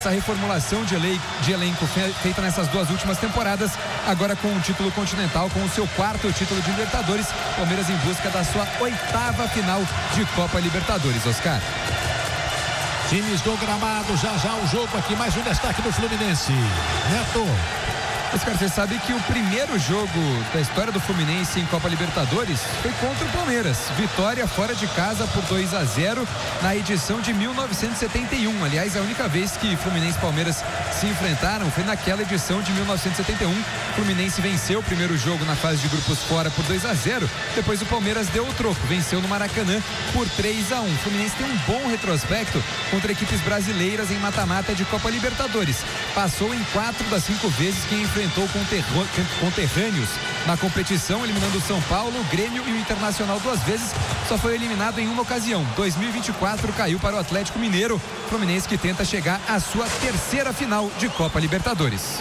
Essa reformulação de elenco feita nessas duas últimas temporadas, agora com o título continental, com o seu quarto título de Libertadores, Palmeiras em busca da sua 8ª final de Copa Libertadores. Oscar. Times do gramado, já o jogo aqui, mais um destaque do Fluminense. Neto. Oscar, você sabe que o primeiro jogo da história do Fluminense em Copa Libertadores foi contra o Palmeiras. Vitória fora de casa por 2-0 na edição de 1971. Aliás, a única vez que Fluminense e Palmeiras se enfrentaram foi naquela edição de 1971. O Fluminense venceu o primeiro jogo na fase de grupos fora por 2-0. Depois o Palmeiras deu o troco, venceu no Maracanã por 3-1. O Fluminense tem um bom retrospecto contra equipes brasileiras em mata-mata de Copa Libertadores. Passou em 4 das 5 vezes que enfrentou conterrâneos na competição, eliminando o São Paulo, o Grêmio e o Internacional 2 vezes. Só foi eliminado em uma ocasião. 2024 caiu para o Atlético Mineiro. Fluminense que tenta chegar à sua 3ª final de Copa Libertadores.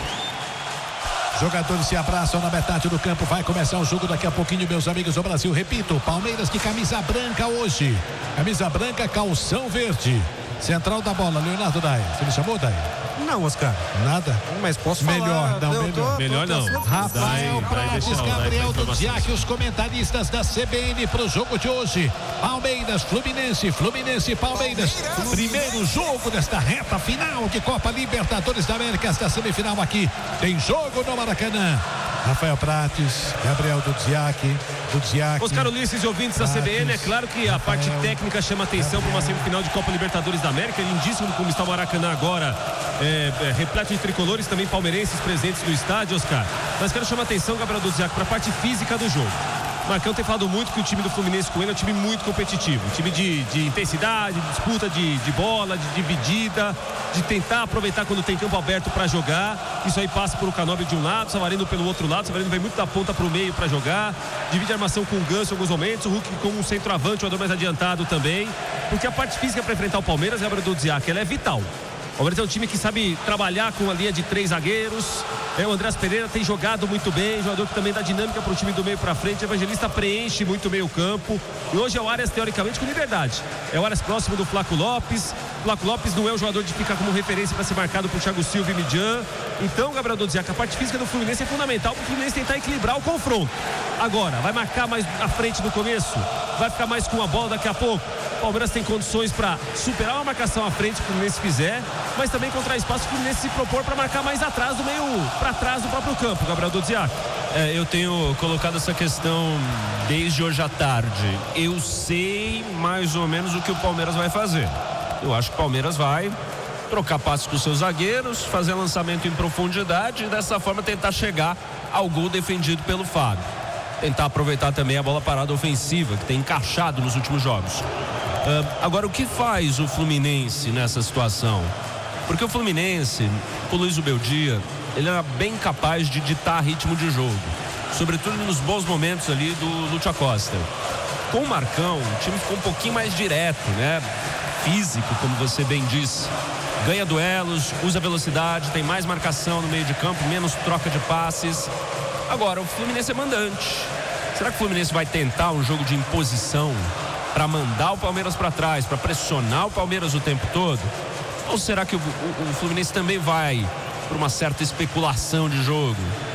Jogadores se abraçam na metade do campo. Vai começar o jogo daqui a pouquinho, meus amigos do Brasil. Repito, Palmeiras de camisa branca hoje. Camisa branca, calção verde. Central da bola, Leonardo Dai. Você me chamou, Dai? Não, Oscar. Nada? Mas posso melhor, falar. Não, melhor não. Rafael Prates, Gabriel Dudziak, os comentaristas da CBN para o jogo de hoje. Palmeiras, Fluminense, Palmeiras. Primeiro jogo desta reta final de Copa Libertadores da América. Esta semifinal aqui tem jogo no Maracanã. Rafael Prates, Gabriel Dudziak. Oscar Ulisses e ouvintes da CBN, é claro que a parte técnica chama atenção para uma semifinal de Copa Libertadores da América. Lindíssimo como está o Maracanã agora, repleto de tricolores, também palmeirenses presentes no estádio, Oscar. Mas quero chamar atenção, Gabriel Dudziak, para a parte física do jogo. Marcão tem falado muito que o time do Fluminense com ele é um time muito competitivo, um time de intensidade, de disputa de bola, de dividida, de tentar aproveitar quando tem campo aberto para jogar. Isso aí passa por o Canóbio de um lado, Savarino pelo outro lado. Savarino vem muito da ponta para o meio para jogar, divide a armação com o Ganso em alguns momentos, o Hulk com um centroavante, um jogador mais adiantado também, porque a parte física para enfrentar o Palmeiras, Gabriel Dudziak, ela é vital. O Palmeiras é um time que sabe trabalhar com a linha de 3 zagueiros. O Andrés Pereira tem jogado muito bem, jogador que também dá dinâmica para o time do meio para frente. O Evangelista preenche muito meio campo. E hoje é o Arias, teoricamente, com liberdade. É o Arias próximo do Flaco Lopes. O Flaco Lopes não é o jogador de ficar como referência para ser marcado por Thiago Silva e Midian. Então, Gabriel Dudziak, a parte física do Fluminense é fundamental para o Fluminense tentar equilibrar o confronto. Agora, vai marcar mais à frente no começo? Vai ficar mais com a bola daqui a pouco? O Palmeiras tem condições para superar uma marcação à frente que o Fluminense fizer, mas também encontrar espaço que o Fluminense se propor para marcar mais atrás, do meio para trás do próprio campo, Gabriel Dudziak. Eu tenho colocado essa questão desde hoje à tarde. Eu sei mais ou menos o que o Palmeiras vai fazer. Eu acho que o Palmeiras vai trocar passos com os seus zagueiros, fazer lançamento em profundidade e dessa forma tentar chegar ao gol defendido pelo Fábio. Tentar aproveitar também a bola parada ofensiva que tem encaixado nos últimos jogos. Agora, o que faz o Fluminense nessa situação? Porque o Fluminense, com o Luiz Ubeldia, ele era bem capaz de ditar ritmo de jogo, sobretudo nos bons momentos ali do Lúcio Acosta. Com o Marcão, o time ficou um pouquinho mais direto, né? Físico, como você bem disse. Ganha duelos, usa velocidade, tem mais marcação no meio de campo, menos troca de passes. Agora, o Fluminense é mandante. Será que o Fluminense vai tentar um jogo de imposição para mandar o Palmeiras para trás, para pressionar o Palmeiras o tempo todo? Ou será que o Fluminense também vai por uma certa especulação de jogo,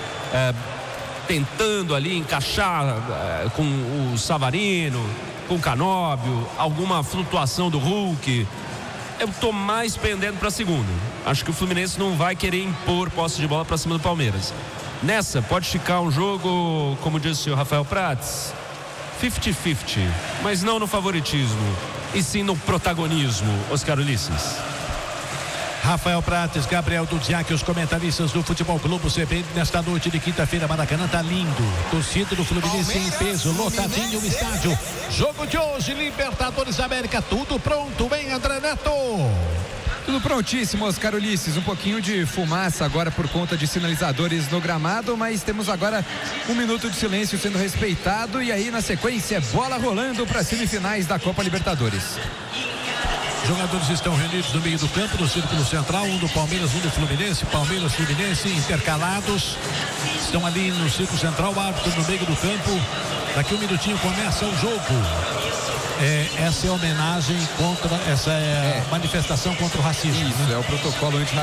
tentando ali encaixar com o Savarino, com o Canóbio, alguma flutuação do Hulk? Eu tô mais pendendo para a segunda. Acho que o Fluminense não vai querer impor posse de bola para cima do Palmeiras. Nessa, pode ficar um jogo, como disse o Rafael Prates, 50-50, mas não no favoritismo, e sim no protagonismo, Oscar Ulisses. Rafael Prates, Gabriel Dudziak, os comentaristas do Futebol Clube CBN nesta noite de quinta-feira. Maracanã tá lindo. Torcida do Fluminense em peso, lotadinho no estádio. Jogo de hoje, Libertadores da América, tudo pronto, hein, André Neto? Tudo prontíssimo, Oscar Ulisses. Um pouquinho de fumaça agora por conta de sinalizadores no gramado, mas temos agora 1 minuto de silêncio sendo respeitado e aí na sequência bola rolando para semifinais da Copa Libertadores. Jogadores estão reunidos no meio do campo, no círculo central, um do Palmeiras, um do Fluminense. Palmeiras, Fluminense, intercalados. Estão ali no círculo central, o árbitro no meio do campo. Daqui 1 minutinho começa o jogo. essa é homenagem contra essa manifestação contra o racismo. Isso, é o protocolo